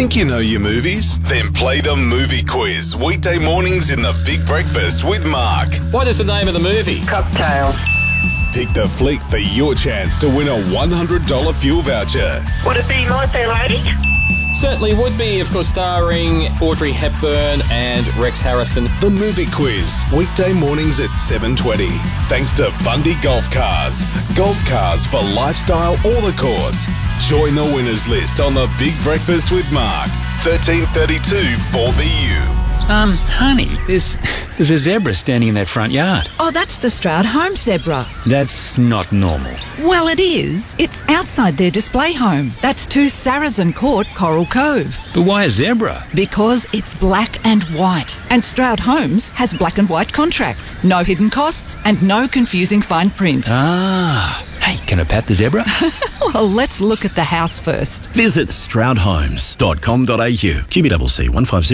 Think you know your movies? Then play the movie quiz weekday mornings in the Big Breakfast with Mark. What is the name of the movie? Cocktail. Pick the flick for your chance to win a $100 fuel voucher. Would it be My Fair Lady? Certainly would be, of course, starring Audrey Hepburn and Rex Harrison. The movie quiz, weekday mornings at 7:20. Thanks to Bundy Golf Cars. Golf cars for lifestyle or the course. Join the winners list on the Big Breakfast with Mark. 1332 4BU. Honey, there's a zebra standing in that front yard. Oh, that's the Stroud home zebra. That's not normal. Well, it is. It's outside their display home. That's 2 Saracen Court, Coral Cove. But why a zebra? Because it's black and white. And Stroud Homes has black and white contracts. No hidden costs and no confusing fine print. Ah. Hey, can I pat the zebra? Well, let's look at the house first. Visit stroudhomes.com.au. QBCC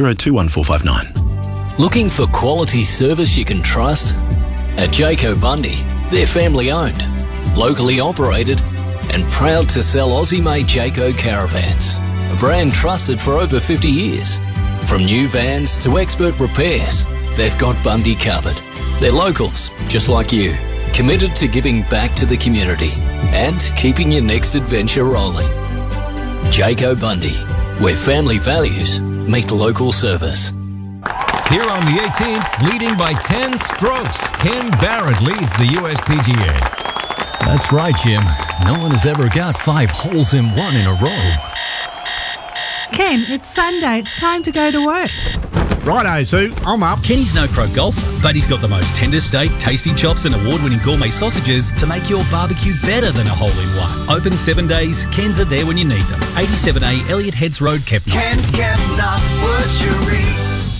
150214459. Looking for quality service you can trust? At Jayco Bundy, they're family owned, locally operated, and proud to sell Aussie-made Jayco caravans, a brand trusted for over 50 years. From new vans to expert repairs, they've got Bundy covered. They're locals, just like you, committed to giving back to the community and keeping your next adventure rolling. Jayco Bundy, where family values meet local service. Here on the 18th, leading by 10 strokes, Ken Barrett leads the USPGA. That's right, Jim. No one has ever got 5 holes in one in a row. Ken, it's Sunday. It's time to go to work. Righto, Sue. I'm up. Kenny's no pro golfer, but he's got the most tender steak, tasty chops and award-winning gourmet sausages to make your barbecue better than a hole-in-one. Open 7 days, Ken's are there when you need them. 87A Elliott Heads Road, Kepner. Ken's Kepner Butchery.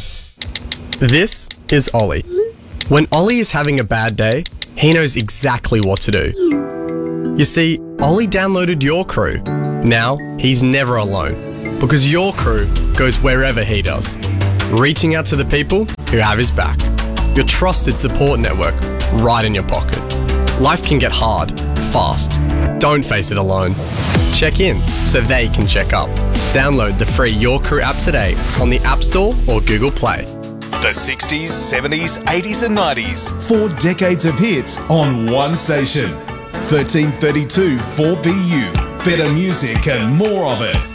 This is Ollie. When Ollie is having a bad day, he knows exactly what to do. You see, Ollie downloaded Your Crew. Now, he's never alone, because Your Crew goes wherever he does, reaching out to the people who have his back. Your trusted support network right in your pocket. Life can get hard, fast. Don't face it alone. Check in so they can check up. Download the free Your Crew app today on the App Store or Google Play. The 60s, 70s, 80s and 90s. 4 decades of hits on one station. 1332 4BU. Better music and more of it.